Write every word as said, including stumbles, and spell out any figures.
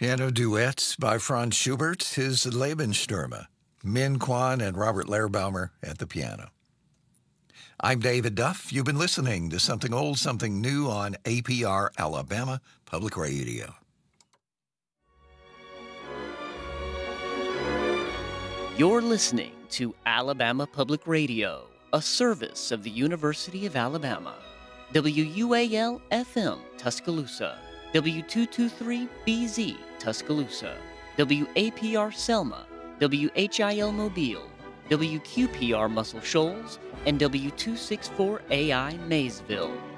Piano duets by Franz Schubert, his Lebensstürme, Min Kwan and Robert Lehrbaumer at the piano. I'm David Duff. You've been listening to Something Old, Something New on A P R Alabama Public Radio. You're listening to Alabama Public Radio, a service of the University of Alabama. W U A L F M, Tuscaloosa. W two twenty-three B Z, Tuscaloosa. W A P R Selma. W H I L Mobile. W Q P R Muscle Shoals. And W two sixty-four A I Maysville.